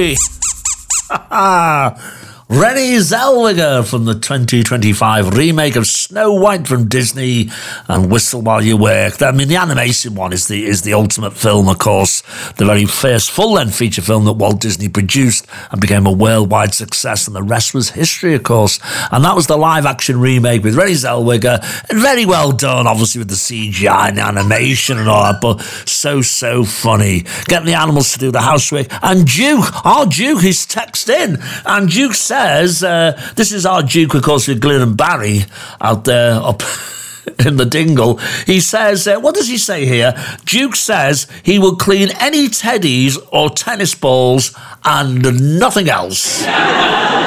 Disney. Renée Zellweger from the 2025 remake of Snow White from Disney and Whistle While You Work. I mean, the animation one is the ultimate film, of course. The very first full-length feature film that Walt Disney produced and became a worldwide success, and the rest was history, of course. And that was the live-action remake with Renée Zellweger. And very well done, obviously, with the CGI and the animation and all that, but so funny. Getting the animals to do the housework. And Duke, our Duke, he's texted in, and Duke says, this is our Duke, of course, with Glyn and Barry out there up in the dingle. He says, what does he say here? Duke says he will clean any teddies or tennis balls and nothing else.